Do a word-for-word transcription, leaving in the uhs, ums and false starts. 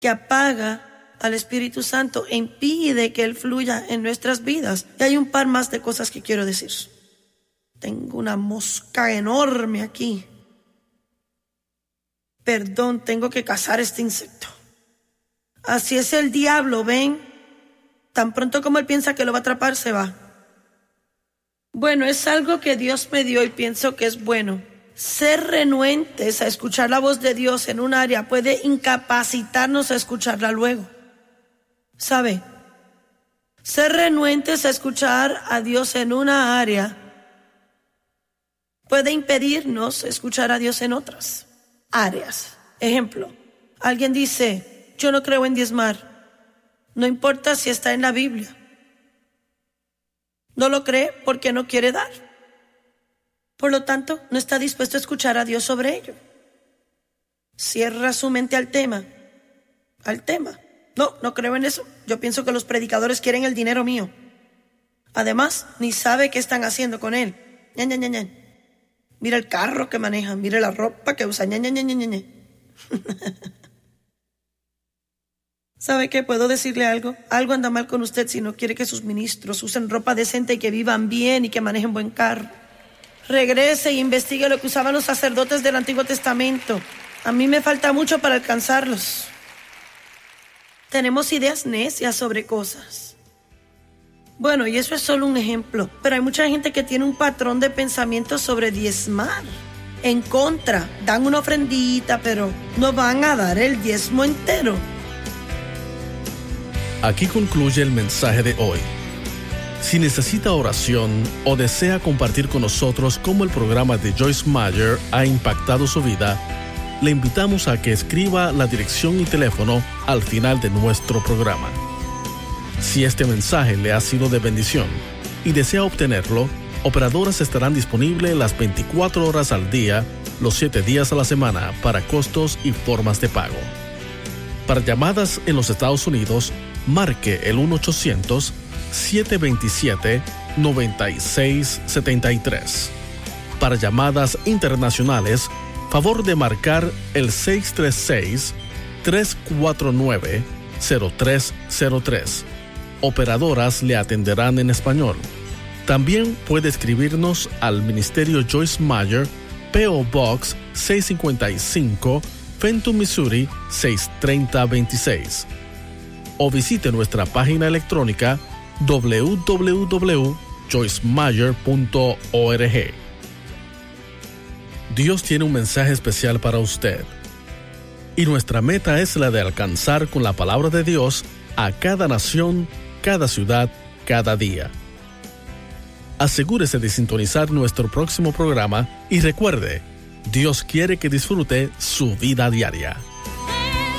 que apaga al Espíritu Santo e impide que Él fluya en nuestras vidas. Y hay un par más de cosas que quiero decir. Tengo una mosca enorme aquí. Perdón, tengo que cazar este insecto. Así es el diablo, ¿ven? Tan pronto como él piensa que lo va a atrapar, se va. Bueno, es algo que Dios me dio y pienso que es bueno. Ser renuentes a escuchar la voz de Dios en un área puede incapacitarnos a escucharla luego. ¿Sabe? Ser renuentes a escuchar a Dios en una área puede impedirnos escuchar a Dios en otras áreas. Ejemplo, alguien dice, yo no creo en diezmar. No importa si está en la Biblia. No lo cree porque no quiere dar. Por lo tanto, no está dispuesto a escuchar a Dios sobre ello. Cierra su mente al tema. Al tema. No, no creo en eso. Yo pienso que los predicadores quieren el dinero mío. Además, ni sabe qué están haciendo con él. Ña, ña, ña, ña. Mira el carro que manejan, mira la ropa que usan. Ña, ña, ña, ña, ña, ña. ¿Sabe qué? ¿Puedo decirle algo? Algo anda mal con usted si no quiere que sus ministros usen ropa decente y que vivan bien y que manejen buen carro. Regrese e investigue lo que usaban los sacerdotes del Antiguo Testamento. A mí me falta mucho para alcanzarlos. Tenemos ideas necias sobre cosas. Bueno, y eso es solo un ejemplo, pero hay mucha gente que tiene un patrón de pensamiento sobre diezmar. En contra, dan una ofrendita, pero no van a dar el diezmo entero. Aquí concluye el mensaje de hoy. Si necesita oración o desea compartir con nosotros cómo el programa de Joyce Meyer ha impactado su vida, le invitamos a que escriba la dirección y teléfono al final de nuestro programa. Si este mensaje le ha sido de bendición y desea obtenerlo, operadoras estarán disponibles las veinticuatro horas al día, los siete días a la semana, para costos y formas de pago. Para llamadas en los Estados Unidos, marque el uno ochocientos, siete dos siete, nueve seis siete tres. Para llamadas internacionales, favor de marcar el seis tres seis, tres cuatro nueve, cero tres cero tres. Operadoras le atenderán en español. También puede escribirnos al Ministerio Joyce Meyer, P O Box seiscientos cincuenta y cinco, Fenton, Missouri seis tres cero dos seis. O visite nuestra página electrónica doble u doble u doble u punto joyce meyer punto org. Dios tiene un mensaje especial para usted. Y nuestra meta es la de alcanzar con la palabra de Dios a cada nación, cada ciudad, cada día. Asegúrese de sintonizar nuestro próximo programa y recuerde, Dios quiere que disfrute su vida diaria.